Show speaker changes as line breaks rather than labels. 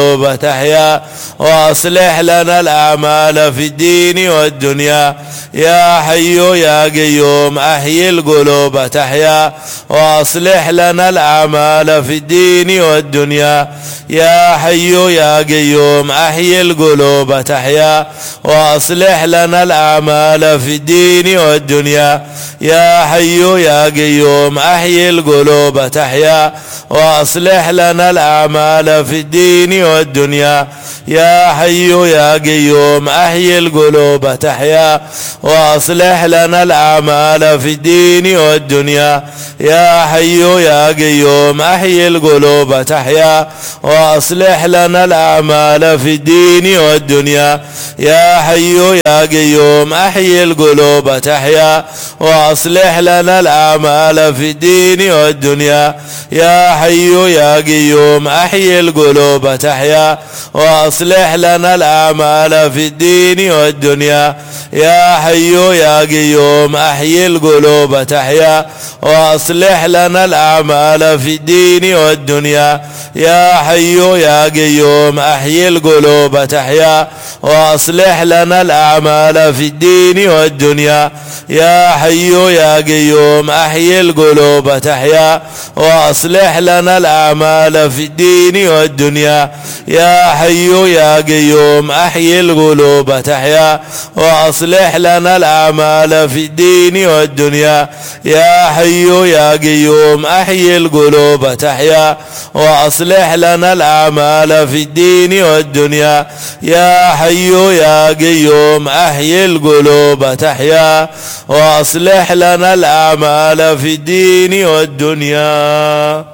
القلوب تحيا وأصلح لنا الأعمال في الدين والدنيا يا حي يا قيوم أحيي القلوب تحيا وأصلح لنا الأعمال في الدين والدنيا يا حي يا قيوم أحيي القلوب تحيا وأصلح لنا الأعمال في الدين والدنيا يا حي يا قيوم أحيي القلوب تحيا وأصلح لنا الأعمال في الدين والدنيا يا حي يا قيوم أحيي القلوب تحيا وأصلح لنا الأعمال في الدين والدنيا يا حي يا قيوم أحيي القلوب تحيا وأصلح لنا الأعمال في الدين والدنيا يا حي يا قيوم أحيي القلوب تحيا وأصلح لنا الأعمال في الدين والدنيا يا حي يا قيوم أحيي القلوب تحيا وأصلح لنا الأعمال في الدين والدنيا يا حي يا قيوم أحيي القلوب تحيا وأصلح لنا الأعمال في الدين والدنيا يا حي يا قيوم أحيي القلوب تحيا وأصلح لنا الأعمال في الدين والدنيا يا حي يا قيوم أحيي القلوب تحيا وأصلح لنا الأعمال في الدين والدنيا يا حي يا قيوم أحيي القلوب تحيا وأصلح لنا الأعمال في الدين والدنيا يا حي يا قيوم أحيي القلوب تحيا وأصلح لنا الأعمال في الدين والدنيا يا حي يا قيوم أحيي القلوب تحيا وأصلح لنا الأعمال في الدين والدنيا.